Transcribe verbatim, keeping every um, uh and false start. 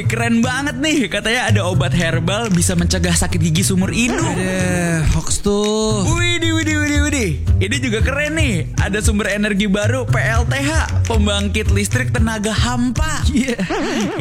Wih, keren banget nih. Katanya ada obat herbal bisa mencegah sakit gigi seumur hidup. Ada hoax tuh. Widih, widih, widih, widih. Ini juga keren nih. Ada sumber energi baru P L T H, pembangkit listrik tenaga hampa. Iya.